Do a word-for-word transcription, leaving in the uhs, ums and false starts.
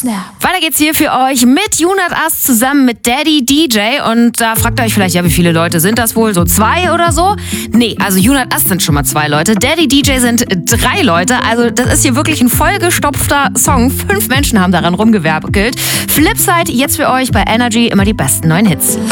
Snap. Weiter geht's hier für euch mit Junat As zusammen mit Daddy D J. Und da fragt ihr euch vielleicht, ja, wie viele Leute sind das wohl? So zwei oder so? Nee, also Junat As sind schon mal zwei Leute. Daddy D J sind drei Leute. Also das ist hier wirklich ein vollgestopfter Song. Fünf Menschen haben daran rumgewerkelt. Flipside jetzt für euch bei Energy, immer die besten neuen Hits.